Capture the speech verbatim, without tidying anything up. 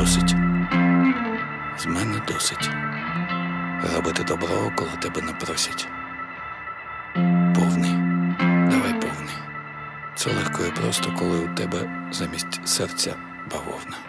досить. З мене досить. Робити добро, коли тебе не просять. Повний. Давай повний. Це легко і просто, коли у тебе замість серця бавовна.